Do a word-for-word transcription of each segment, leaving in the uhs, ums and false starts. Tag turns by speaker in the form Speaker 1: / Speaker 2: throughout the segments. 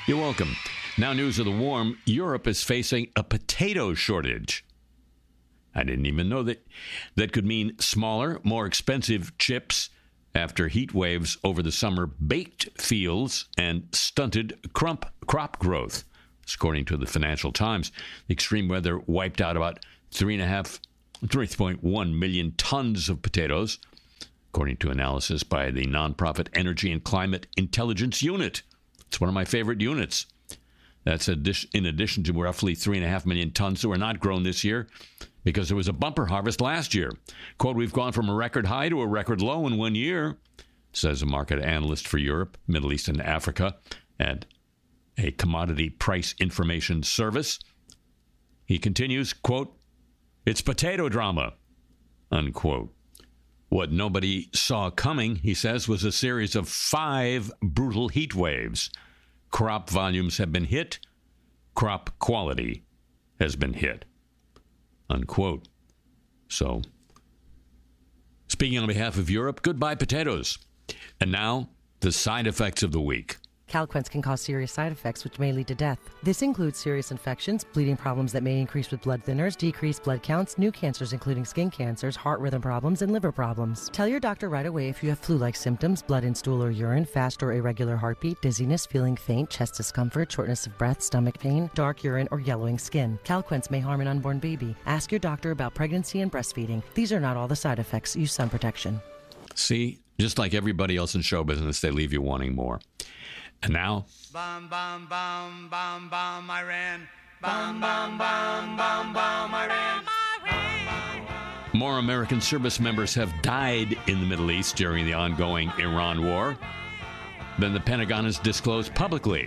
Speaker 1: You're welcome. Now, news of the warm. Europe is facing a potato shortage. I didn't even know that that could mean smaller, more expensive chips after heat waves over the summer baked fields and stunted crop, crop growth. According to the Financial Times, the extreme weather wiped out about three and a half, three point one million tons of potatoes, according to analysis by the nonprofit Energy and Climate Intelligence Unit. It's one of my favorite units. That's in addition to roughly three and a half million tons that were not grown this year because there was a bumper harvest last year. Quote, we've gone from a record high to a record low in one year, says a market analyst for Europe, Middle East, and Africa at a commodity price information service. He continues, quote, it's potato drama, unquote. What nobody saw coming, he says, was a series of five brutal heat waves. Crop volumes have been hit. Crop quality has been hit, unquote. So, speaking on behalf of Europe, goodbye potatoes. And now, the side effects of the week.
Speaker 2: Calquence can cause serious side effects, which may lead to death. This includes serious infections, bleeding problems that may increase with blood thinners, decreased blood counts, new cancers including skin cancers, heart rhythm problems, and liver problems. Tell your doctor right away if you have flu-like symptoms, blood in stool or urine, fast or irregular heartbeat, dizziness, feeling faint, chest discomfort, shortness of breath, stomach pain, dark urine, or yellowing skin. Calquence may harm an unborn baby. Ask your doctor about pregnancy and breastfeeding. These are not all the side effects. Use sun protection.
Speaker 1: See, just like everybody else in show business, they leave you wanting more. And now,
Speaker 3: Bum, bum, bum, bum, bum, Iran. Bum, bum, bum, bum, bum, Iran.
Speaker 1: more American service members have died in the Middle East during the ongoing Iran war than the Pentagon has disclosed publicly.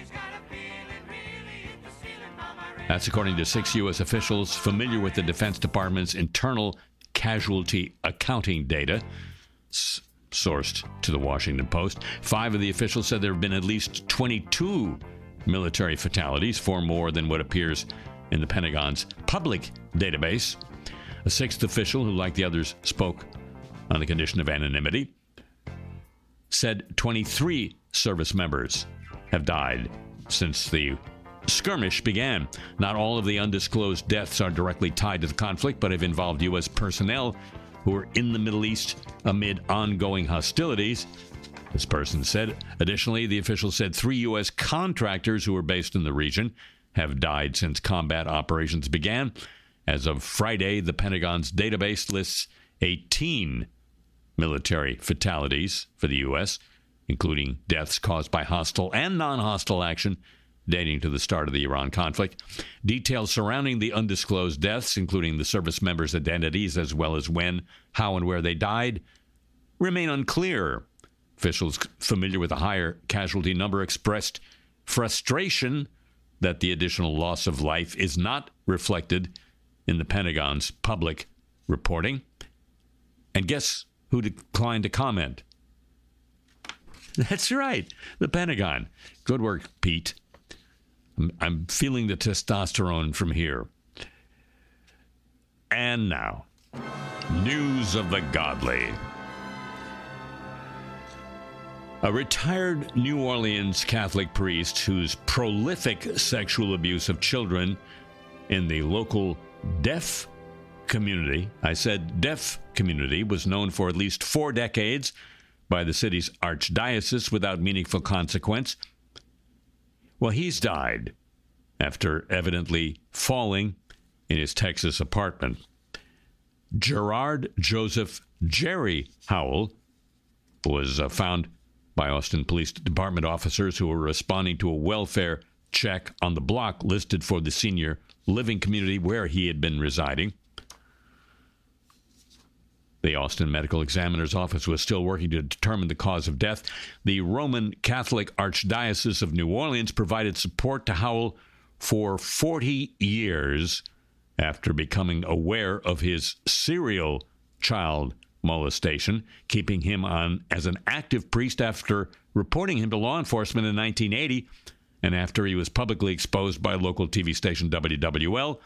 Speaker 1: That's according to six U S officials familiar with the Defense Department's internal casualty accounting data, s- sourced to the Washington Post. Five of the officials said there have been at least twenty-two military fatalities, four more than what appears in the Pentagon's public database. A sixth official, who, like the others, spoke on the condition of anonymity, said twenty-three service members have died since the skirmish began. Not all of the undisclosed deaths are directly tied to the conflict, but have involved U S personnel who are in the Middle East amid ongoing hostilities, this person said. Additionally, the official said three U S contractors who were based in the region have died since combat operations began. As of Friday, the Pentagon's database lists eighteen military fatalities for the U S, including deaths caused by hostile and non-hostile action dating to the start of the Iran conflict. Details surrounding the undisclosed deaths, including the service members' identities as well as when, how, and where they died, remain unclear. Officials familiar with the higher casualty number expressed frustration that the additional loss of life is not reflected in the Pentagon's public reporting. And guess who declined to comment? That's right, the Pentagon. Good work, Pete. I'm, I'm feeling the testosterone from here. And now, news of the godly. A retired New Orleans Catholic priest whose prolific sexual abuse of children in the local deaf community, I said deaf community, was known for at least four decades by the city's archdiocese without meaningful consequence. Well, he's died after evidently falling in his Texas apartment. Gerard Joseph Jerry Howell was uh, found by Austin Police Department officers who were responding to a welfare check on the block listed for the senior living community where he had been residing. The Austin Medical Examiner's Office was still working to determine the cause of death. The Roman Catholic Archdiocese of New Orleans provided support to Howell for forty years after becoming aware of his serial child molestation, keeping him on as an active priest after reporting him to law enforcement in nineteen eighty and after he was publicly exposed by local T V station W W L.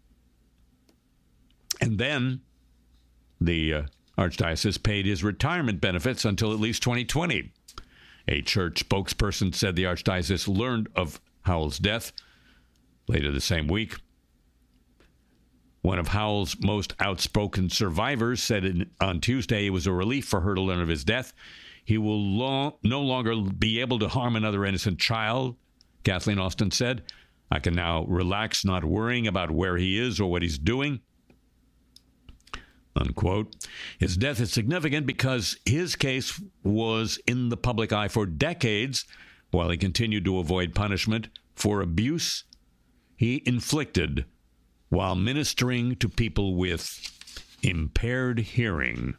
Speaker 1: And then the uh, Archdiocese paid his retirement benefits until at least twenty twenty. A church spokesperson said the archdiocese learned of Howell's death later the same week. One of Howell's most outspoken survivors said in, on Tuesday it was a relief for her to learn of his death. He will long, no longer be able to harm another innocent child, Kathleen Austin said. I can now relax, not worrying about where he is or what he's doing. Unquote. His death is significant because his case was in the public eye for decades while he continued to avoid punishment for abuse he inflicted while ministering to people with impaired hearing.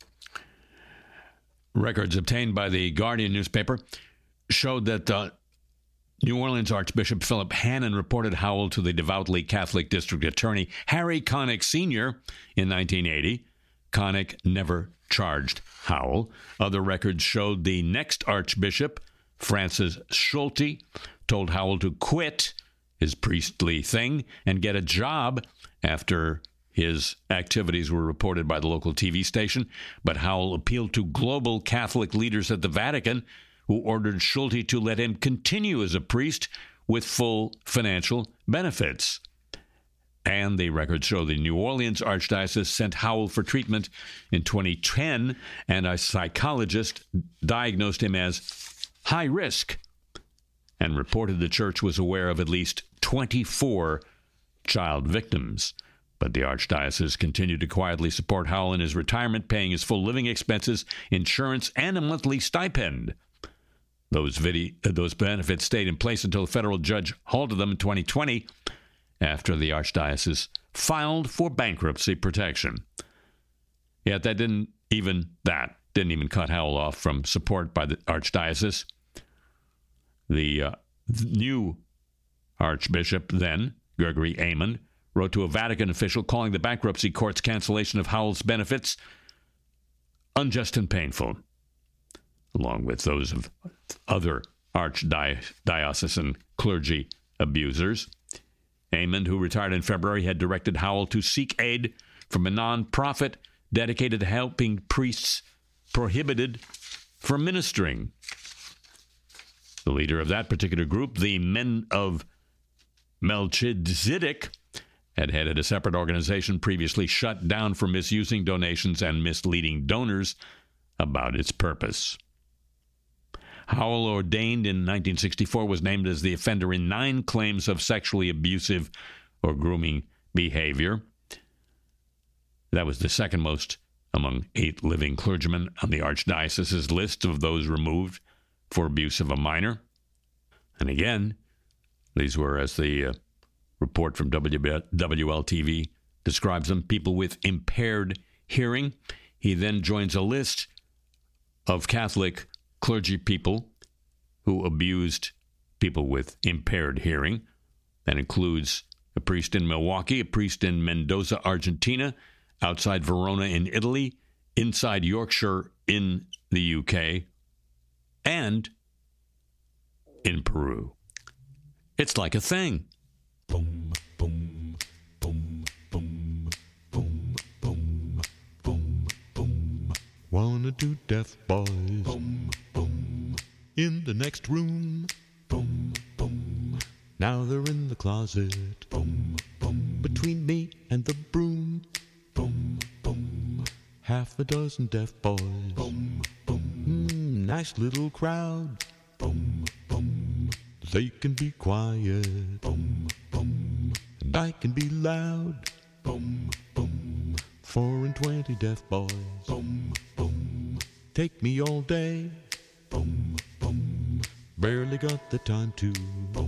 Speaker 1: Records obtained by the Guardian newspaper showed that uh, New Orleans Archbishop Philip Hannon reported Howell to the devoutly Catholic District Attorney Harry Connick Senior in nineteen eighty. Connick never charged Howell. Other records showed the next Archbishop, Francis Schulte, told Howell to quit his priestly thing and get a job after his activities were reported by the local T V station. But Howell appealed to global Catholic leaders at the Vatican, who ordered Schulte to let him continue as a priest with full financial benefits. And the records show the New Orleans Archdiocese sent Howell for treatment in twenty ten, and a psychologist diagnosed him as high risk and reported the church was aware of at least twenty-four child victims. But the Archdiocese continued to quietly support Howell in his retirement, paying his full living expenses, insurance, and a monthly stipend. Those, vid- those benefits stayed in place until a federal judge halted them in twenty twenty after the Archdiocese filed for bankruptcy protection. Yet that didn't even that didn't even cut Howell off from support by the Archdiocese. The uh, new Archbishop then, Gregory Aymond, wrote to a Vatican official calling the bankruptcy court's cancellation of Howell's benefits unjust and painful, along with those of other archdiocesan clergy abusers. Aymond, who retired in February, had directed Howell to seek aid from a non-profit dedicated to helping priests prohibited from ministering. The leader of that particular group, the Men of Melchizedek, had headed a separate organization previously shut down for misusing donations and misleading donors about its purpose. Howell, ordained in nineteen sixty-four, was named as the offender in nine claims of sexually abusive or grooming behavior. That was the second most among eight living clergymen on the Archdiocese's list of those removed for abuse of a minor. And again, these were, as the uh, report from W L T V describes them, people with impaired hearing. He then joins a list of Catholic clergy people who abused people with impaired hearing. That includes a priest in Milwaukee, a priest in Mendoza, Argentina, outside Verona in Italy, inside Yorkshire in the U K, and in Peru. It's like a thing.
Speaker 4: Boom, boom, boom, boom, boom, boom, boom, boom. Wanna do death, boys? Boom, boom. In the next room. Boom, boom. Now they're in the closet. Boom, boom. Between me and the broom. Boom, boom. Half a dozen deaf boys. Boom, boom. Mm, nice little crowd. Boom, boom. They can be quiet. Boom, boom. And I can be loud. Boom, boom. Four and twenty deaf boys. Boom, boom. Take me all day. Boom, boom. Barely got the time to. Boom.